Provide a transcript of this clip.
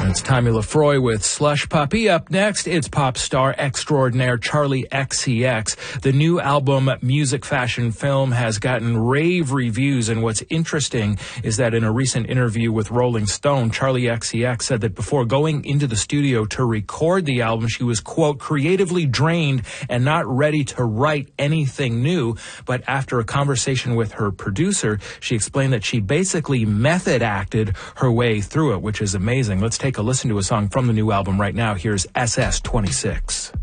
It's Tommy Lefroy with Slush Puppy. Up next, it's pop star extraordinaire Charli XCX. The new album, Music Fashion Film, has gotten rave reviews, and what's interesting is that in a recent interview with Rolling Stone, Charli XCX said that before going into the studio to record the album, she was, quote, creatively drained and not ready to write anything new. But after a conversation with her producer, she explained that she basically method acted her way through it, which is amazing. Let's take a listen to a song from the new album right now. Here's SS26.